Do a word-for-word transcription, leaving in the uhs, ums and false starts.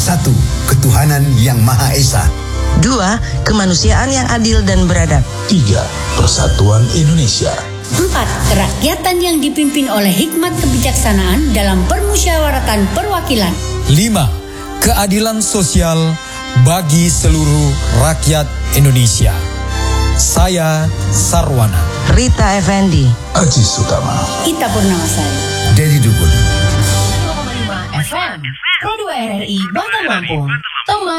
Satu, ketuhanan yang Maha Esa. Dua, kemanusiaan yang adil dan beradab. Tiga, persatuan Indonesia. Empat, kerakyatan yang dipimpin oleh hikmat kebijaksanaan dalam permusyawaratan perwakilan. Lima, keadilan sosial bagi seluruh rakyat Indonesia. Saya Sarwana. Rita Effendi. Aji Sutama. Ita Purnamasari. Dedi Dukun. F M, Pro dua R R I Batam Lampung. Teman